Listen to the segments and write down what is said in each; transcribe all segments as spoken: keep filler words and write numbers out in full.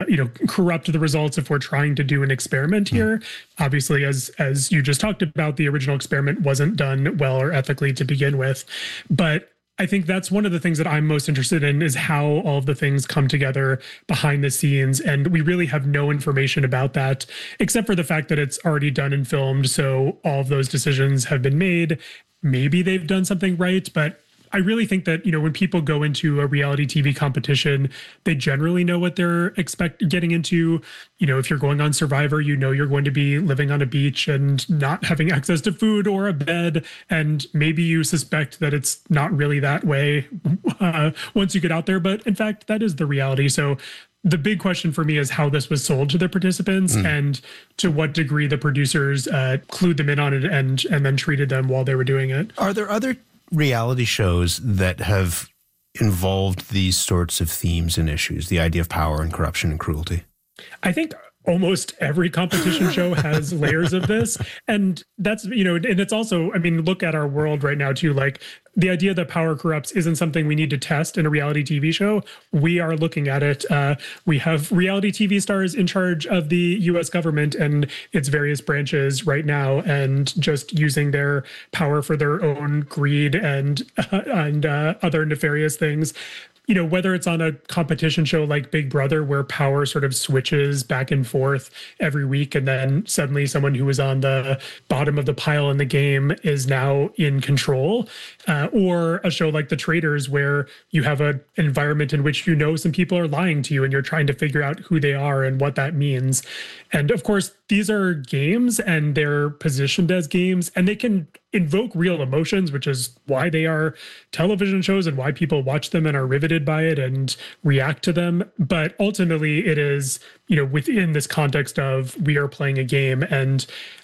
you know, corrupt the results if we're trying to do an experiment here. Mm. Obviously, as as you just talked about, the original experiment wasn't done well or ethically to begin with. But I think that's one of the things that I'm most interested in, is how all of the things come together behind the scenes. And we really have no information about that, except for the fact that it's already done and filmed. So all of those decisions have been made. Maybe they've done something right, but I really think that, you know, when people go into a reality T V competition, they generally know what they're expect getting into. You know, if you're going on Survivor, you know, you're going to be living on a beach and not having access to food or a bed. And maybe you suspect that it's not really that way uh, once you get out there. But in fact, that is the reality. So the big question for me is how this was sold to the participants mm. and to what degree the producers uh, clued them in on it and, and then treated them while they were doing it. Are there other reality shows that have involved these sorts of themes and issues, the idea of power and corruption and cruelty? I think almost every competition show has layers of this. And that's, you know, and it's also, I mean, look at our world right now too. Like, the idea that power corrupts isn't something we need to test in a reality T V show. We are looking at it. Uh, we have reality T V stars in charge of the U S government and its various branches right now, and just using their power for their own greed and uh, and uh, other nefarious things. You know, whether it's on a competition show like Big Brother, where power sort of switches back and forth every week, and then suddenly someone who was on the bottom of the pile in the game is now in control, uh, or a show like The Traitors, where you have a, an environment in which, you know, some people are lying to you and you're trying to figure out who they are and what that means. And of course, these are games and they're positioned as games, and they can invoke real emotions, which is why they are television shows and why people watch them and are riveted by it and react to them. But ultimately, it is, you know, within this context of we are playing a game, and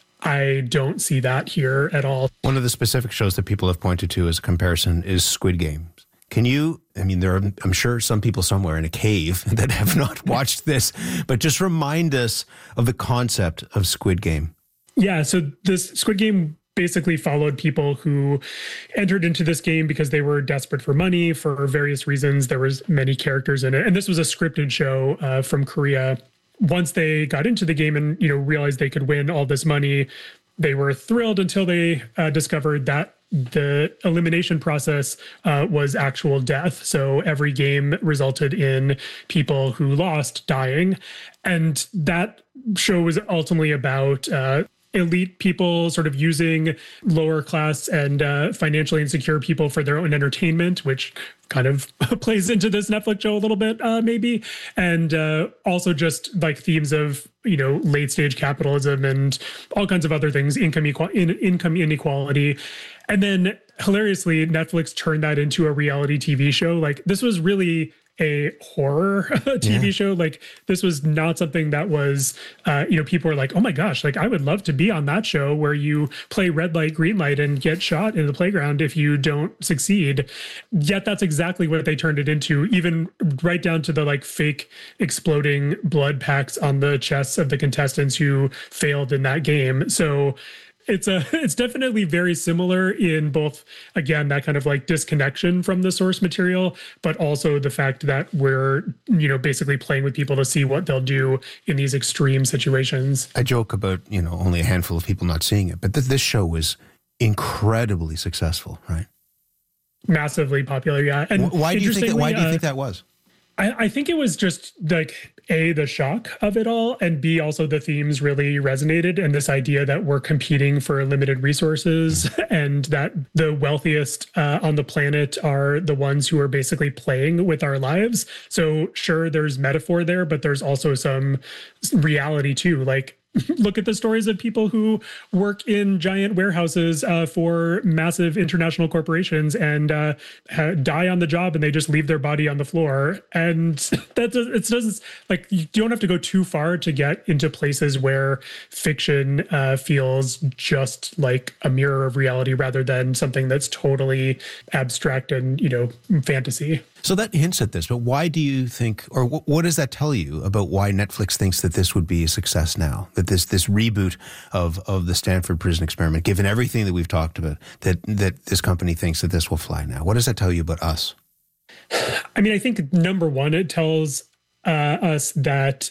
I don't see that here at all. One of the specific shows that people have pointed to as a comparison is Squid Game. Can you, I mean, there are, I'm sure, some people somewhere in a cave that have not watched this, but just remind us of the concept of Squid Game. Yeah, so this Squid Game basically followed people who entered into this game because they were desperate for money for various reasons. There was many characters in it, and this was a scripted show uh, from Korea. Once they got into the game and, you know, realized they could win all this money, they were thrilled until they uh, discovered that the elimination process uh, was actual death. So every game resulted in people who lost dying. And that show was ultimately about uh, elite people sort of using lower class and uh, financially insecure people for their own entertainment, which kind of plays into this Netflix show a little bit, uh, maybe. And uh, also just like themes of, you know, late stage capitalism and all kinds of other things, income, equal, in, income inequality. And then hilariously, Netflix turned that into a reality T V show. Like, this was really a horror T V yeah. show. Like, this was not something that was, uh, you know, people were like, oh my gosh, like I would love to be on that show where you play red light, green light and get shot in the playground if you don't succeed. Yet that's exactly what they turned it into, even right down to the like fake exploding blood packs on the chests of the contestants who failed in that game. So It's a, it's definitely very similar in both, again, that kind of like disconnection from the source material, but also the fact that we're, you know, basically playing with people to see what they'll do in these extreme situations. I joke about, you know, only a handful of people not seeing it, but th- this show was incredibly successful, right? Massively popular, yeah. And why do you think that, why do you think that was? I, I think it was just like, A, the shock of it all, and B, also the themes really resonated, and this idea that we're competing for limited resources and that the wealthiest uh, on the planet are the ones who are basically playing with our lives. So sure, there's metaphor there, but there's also some reality too. Like, look at the stories of people who work in giant warehouses uh, for massive international corporations and uh, ha- die on the job, and they just leave their body on the floor. And that does, it doesn't, like, you don't have to go too far to get into places where fiction uh, feels just like a mirror of reality rather than something that's totally abstract and, you know, fantasy. So that hints at this, but why do you think, or w- what does that tell you about why Netflix thinks that this would be a success now? That this this reboot of, of the Stanford Prison Experiment, given everything that we've talked about, that that this company thinks that this will fly now? What does that tell you about us? I mean, I think number one, it tells uh, us that